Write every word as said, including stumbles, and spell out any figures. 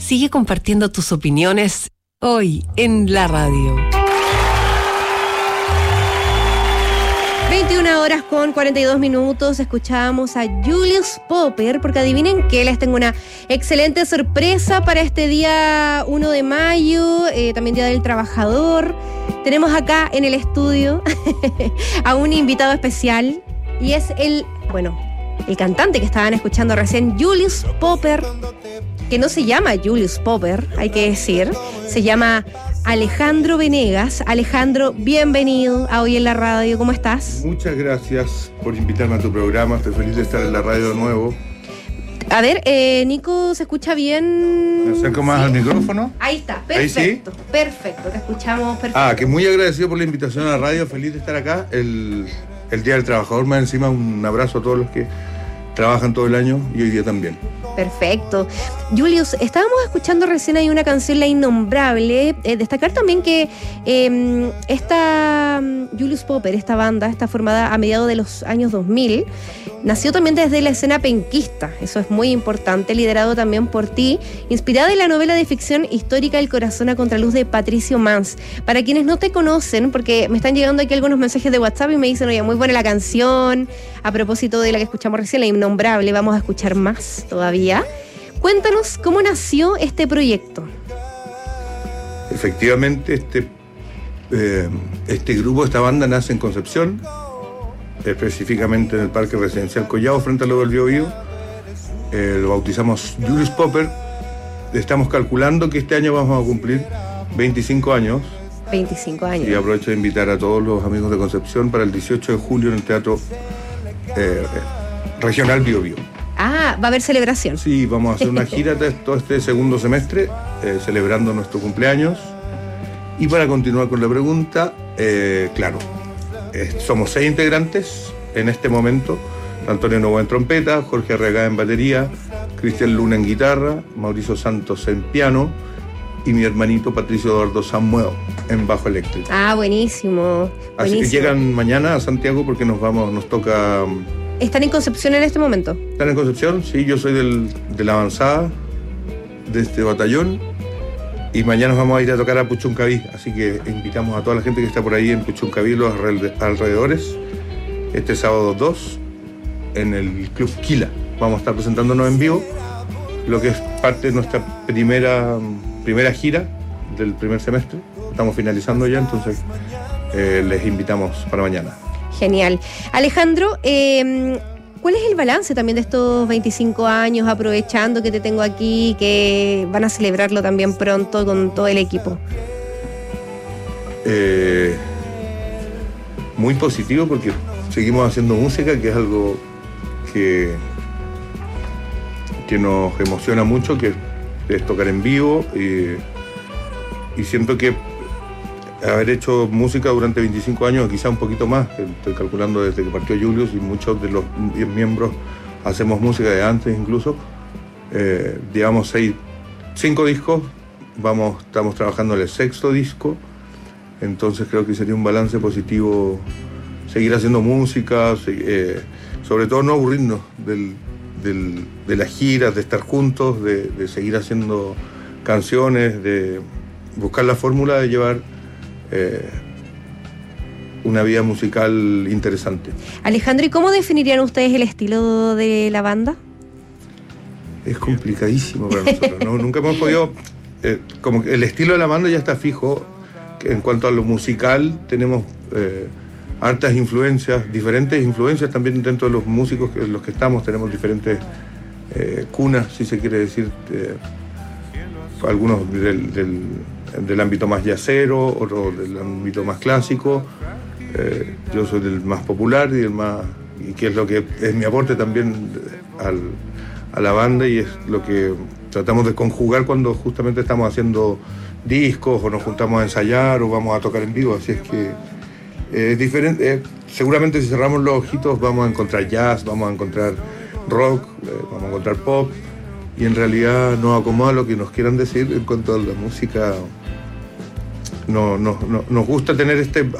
Sigue compartiendo tus opiniones hoy en la radio. veintiuna horas con cuarenta y dos minutos, escuchábamos a Julius Popper, porque adivinen que les tengo una excelente sorpresa para este día uno de mayo, eh, también Día del Trabajador. Tenemos acá en el estudio a un invitado especial y es el, bueno, el cantante que estaban escuchando recién, Julius Popper, que no se llama Julius Popper, hay que decir, se llama Alejandro Venegas. Alejandro, bienvenido a Hoy en la Radio, ¿cómo estás? Muchas gracias por invitarme a tu programa, estoy feliz de estar en la radio de nuevo. A ver, eh, Nico, ¿se escucha bien? ¿Me acerco más ¿Sí? al micrófono? Ahí está, perfecto, ¿sí? Perfecto, te escuchamos perfecto. Ah, que muy agradecido por la invitación a la radio, feliz de estar acá, el, el Día del Trabajador, más encima un abrazo a todos los que trabajan todo el año y hoy día también. Perfecto. Julius, estábamos escuchando recién ahí una canción, La Innombrable. Eh, destacar también que eh, esta um, Julius Popper, esta banda, está formada a mediados de los años dos mil. Nació también desde la escena penquista, eso es muy importante, liderado también por ti, inspirada en la novela de ficción histórica El corazón a contraluz de Patricio Mans. Para quienes no te conocen, porque me están llegando aquí algunos mensajes de WhatsApp y me dicen, oye, muy buena la canción, a propósito de la que escuchamos recién, La Innombrable, vamos a escuchar más todavía. Cuéntanos cómo nació este proyecto. Efectivamente, este, eh, este grupo, esta banda nace en Concepción, específicamente en el Parque Residencial Collao, frente a lo del Bío Bío. Eh, lo bautizamos Julius Popper. Estamos calculando que este año vamos a cumplir veinticinco años. veinticinco años. Y aprovecho de invitar a todos los amigos de Concepción para el dieciocho de julio en el Teatro eh, Regional Bío Bío. Ah, va a haber celebración. Sí, vamos a hacer una gira de todo este segundo semestre, eh, celebrando nuestro cumpleaños. Y para continuar con la pregunta, eh, claro, eh, somos seis integrantes en este momento. Antonio Novoa en trompeta, Jorge Arregá en batería, Cristian Luna en guitarra, Mauricio Santos en piano y mi hermanito Patricio Eduardo Samuel en bajo eléctrico. Ah, buenísimo. Así buenísimo. que llegan mañana a Santiago porque nos vamos, nos toca... ¿Están en Concepción en este momento? ¿Están en Concepción? Sí, yo soy del, de la avanzada de este batallón y mañana nos vamos a ir a tocar a Puchuncaví, así que invitamos a toda la gente que está por ahí en Puchuncaví, los alrededores, este sábado dos en el Club Quila. Vamos a estar presentándonos en vivo, lo que es parte de nuestra primera, primera gira del primer semestre. Estamos finalizando ya, entonces eh, les invitamos para mañana. Genial. Alejandro, eh, ¿cuál es el balance también de estos veinticinco años, aprovechando que te tengo aquí, que van a celebrarlo también pronto con todo el equipo? Eh, muy positivo porque seguimos haciendo música, que es algo que, que nos emociona mucho, que es tocar en vivo, y, y siento que haber hecho música durante veinticinco años, quizá un poquito más, estoy calculando desde que partió Julius, y muchos de los miembros hacemos música de antes incluso. Eh, llevamos seis, cinco discos, vamos, estamos trabajando en el sexto disco, entonces creo que sería un balance positivo seguir haciendo música, eh, sobre todo no aburrirnos del, del, de las giras, de estar juntos, de, de seguir haciendo canciones, de buscar la fórmula de llevar Eh, una vida musical interesante. Alejandro, ¿y cómo definirían ustedes el estilo de la banda? Es complicadísimo para nosotros, ¿no? Nunca hemos podido... Eh, como que el estilo de la banda ya está fijo. En cuanto a lo musical, tenemos eh, hartas influencias, diferentes influencias también dentro de los músicos en los que estamos. Tenemos diferentes eh, cunas, si se quiere decir, eh, algunos del... del del ámbito más yacero, otro del ámbito más clásico. Eh, yo soy del más popular y el más, y que es lo que es mi aporte también al, a la banda, y es lo que tratamos de conjugar cuando justamente estamos haciendo discos o nos juntamos a ensayar o vamos a tocar en vivo. Así es que eh, es diferente. Eh, seguramente si cerramos los ojitos vamos a encontrar jazz, vamos a encontrar rock, eh, vamos a encontrar pop, y en realidad nos acomoda lo que nos quieran decir en cuanto a la música. No, no, no, nos gusta tener este